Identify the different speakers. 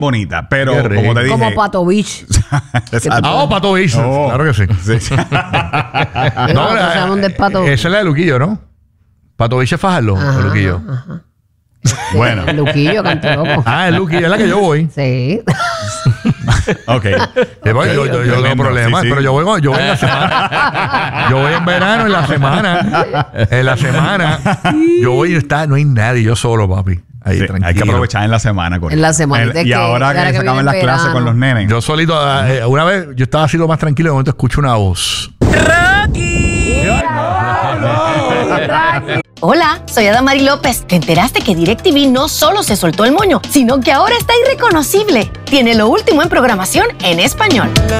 Speaker 1: bonita, pero como te dije...
Speaker 2: Como Pato Beach.
Speaker 3: Pato Beach. Claro que sí. Esa es la de Luquillo, ¿no? Pato Beach es Fajardo, o Luquillo.
Speaker 1: Bueno.
Speaker 2: Luquillo, Canto Loco.
Speaker 3: El Luquillo es la que yo voy.
Speaker 2: Sí.
Speaker 1: Ok.
Speaker 3: Yo no tengo problemas, pero yo voy en la semana. Yo voy en verano, en la semana. En la semana. Yo voy y no hay nadie, yo solo, papi. Ahí, tranquilo.
Speaker 1: Hay que aprovechar en la semana.
Speaker 2: En la semana.
Speaker 1: Y ahora que se acaban las clases con los nenes.
Speaker 3: Yo solito, una vez, yo estaba así lo más tranquilo, de momento escucho una voz.
Speaker 4: ¡Rocky! Hola, soy Adamari López. ¿Te enteraste que DirecTV no solo se soltó el moño, sino que ahora está irreconocible? Tiene lo último en programación en español.